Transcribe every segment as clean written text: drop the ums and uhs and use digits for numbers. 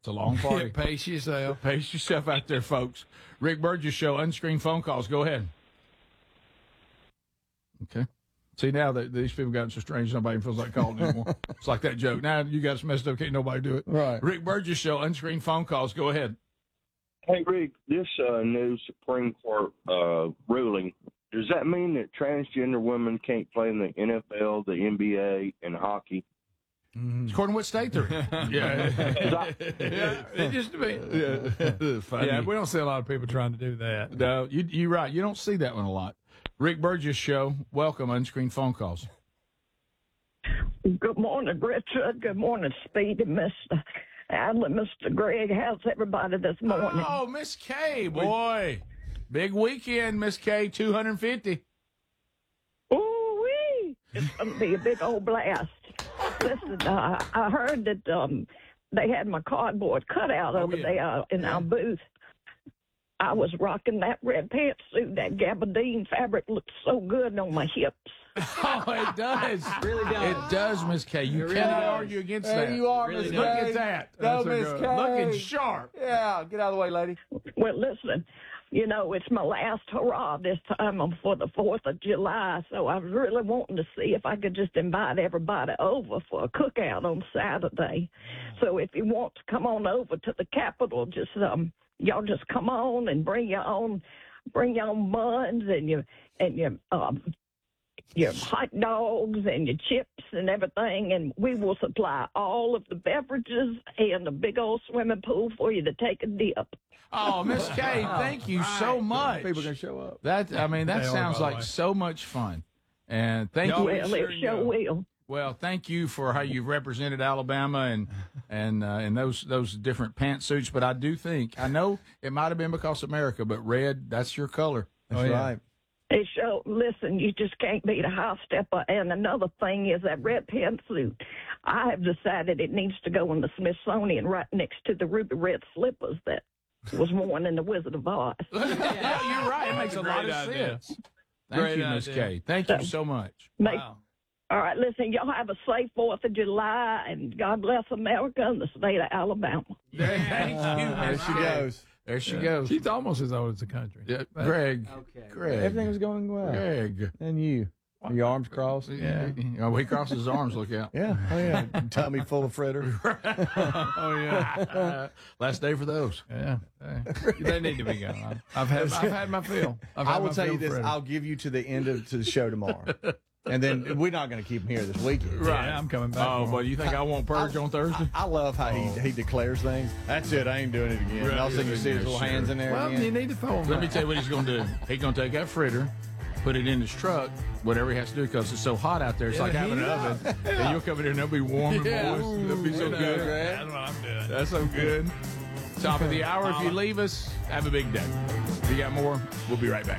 It's a long party. Pace yourself. Pace yourself out there, folks. Rick Burgess Show, unscreened phone calls. Go ahead. Okay. See, now that these people gotten so strange, nobody feels like calling anymore. It's like that joke. Now you got us messed up, can't nobody do it. Right. Rick Burgess Show, unscreened phone calls. Go ahead. Hey, Rick, this new Supreme Court ruling, does that mean that transgender women can't play in the NFL, the NBA, and hockey? According to what state they're in. Yeah. It just funny. Yeah, we don't see a lot of people trying to do that. No, you're right. You don't see that one a lot. Rick Burgess Show, welcome, unscreened phone calls. Good morning, Richard. Good morning, Speedy, Mr. Adler, Mr. Greg. How's everybody this morning? Oh, Miss K, boy. Big weekend, Miss K, 250. Ooh-wee! It's going to be a big old blast. Listen, I heard that they had my cardboard cutout over there in our booth. I was rocking that red pantsuit. That gabardine fabric looked so good on my hips. Oh, it does. Really does. It does, Miss K. You really cannot does. argue against There that. you are, Really Miss does. Look K. at that. Go, That's Miss good. K. Looking sharp. Yeah, get out of the way, lady. Well, listen, you know, it's my last hurrah this time for the 4th of July, so I was really wanting to see if I could just invite everybody over for a cookout on Saturday. So if you want to come on over to the Capitol, just y'all just come on and bring your own buns and your hot dogs and your chips and everything, and we will supply all of the beverages and a big old swimming pool for you to take a dip. Oh, Miss K, thank you so much. People can show up. That They sounds are, by the like way. so much fun. And thank you. Well, it sure will. Well, thank you for how you've represented Alabama and those different pantsuits. But I do think, I know it might have been because of America, but red, that's your color. That's right. It show, listen, you just can't beat a high stepper. And another thing is that red pantsuit. I have decided it needs to go in the Smithsonian right next to the ruby red slippers that was worn in the Wizard of Oz. Yeah, you're right. It makes a lot of sense. Thank Great you, Miss idea. K. Thank you so much. Wow. All right, listen, y'all have a safe 4th of July, and God bless America and the state of Alabama. Thank you, There Miss she K. goes. There she goes. She's almost as old as the country. Yeah, Greg. Okay. Greg. Everything was going well. Greg. And you. Your arms crossed. Yeah. He crosses his arms, look out. Yeah. Oh, yeah. Tummy full of fritter. Oh, yeah. Last day for those. Yeah. They need to be gone. I've had my fill. I will tell you this. I'll give you to the end of to the show tomorrow. And then we're not going to keep him here this weekend. Right. Yeah, I'm coming back. Oh, but you think I won't purge on Thursday? I love how he declares things. That's it. I ain't doing it again. And all of a sudden you see his little hands in there Well, again. you need to throw them Let me out. tell you what he's going to do. He's going to take that fritter, put it in his truck, whatever he has to do, because it's so hot out there. It's like having an oven. And you'll come in here and it'll be warm and Yeah. moist. It'll be so good. That's what I'm doing. That's so good. Top of the hour. If you leave us, have a big day. If you got more, we'll be right back.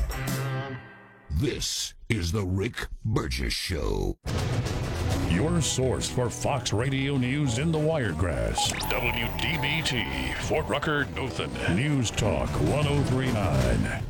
This is the Rick Burgess Show. Your source for Fox Radio News in the Wiregrass. WDBT, Fort Rucker, Dothan. News Talk 1039.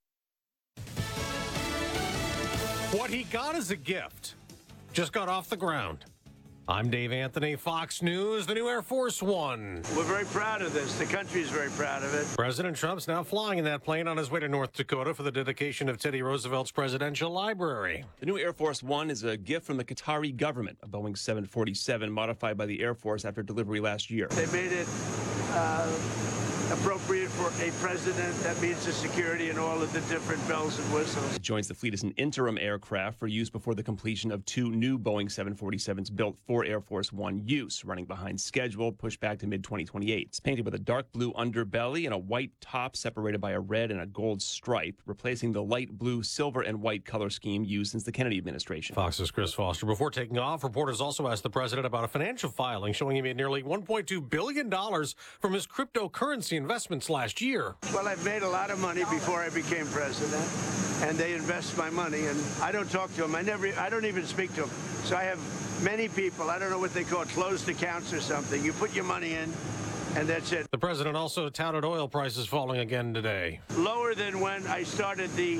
What he got as a gift just got off the ground. I'm Dave Anthony, Fox News, the new Air Force One. We're very proud of this. The country is very proud of it. President Trump's now flying in that plane on his way to North Dakota for the dedication of Teddy Roosevelt's presidential library. The new Air Force One is a gift from the Qatari government, a Boeing 747 modified by the Air Force after delivery last year. They made it appropriate for a president. That means the security and all of the different bells and whistles. It joins the fleet as an interim aircraft for use before the completion of 2 new Boeing 747s built for Air Force One use, running behind schedule, pushed back to mid-2028. It's painted with a dark blue underbelly and a white top separated by a red and a gold stripe, replacing the light blue, silver, and white color scheme used since the Kennedy administration. Fox's Chris Foster. Before taking off, reporters also asked the president about a financial filing showing he made nearly $1.2 billion from his cryptocurrency investments last year. Well, I've made a lot of money before I became president, and they invest my money, and I don't talk to them. I don't even speak to them. So I have many people, I don't know what they call it, closed accounts or something. You put your money in, and that's it. The president also touted oil prices falling again today. Lower than when I started the,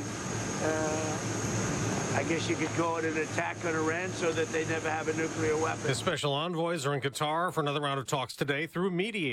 I guess you could call it an attack on Iran so that they never have a nuclear weapon. His special envoys are in Qatar for another round of talks today through mediators.